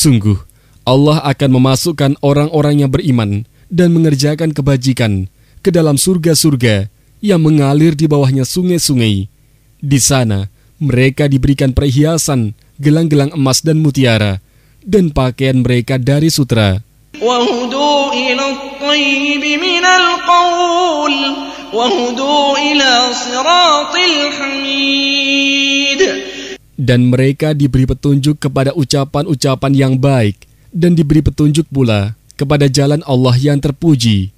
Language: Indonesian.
Sungguh, Allah akan memasukkan orang-orang yang beriman dan mengerjakan kebajikan ke dalam surga-surga yang mengalir di bawahnya sungai-sungai. Di sana, mereka diberikan perhiasan, gelang-gelang emas dan mutiara, dan pakaian mereka dari sutra. وَهُدُوا إِلَى الطَّيِّبِ مِنَ الْقَوْلِ وَهُدُوا إِلَى صِرَاطِ الْحَمِيدِ. Dan mereka diberi petunjuk kepada ucapan-ucapan yang baik, dan diberi petunjuk pula kepada jalan Allah yang terpuji.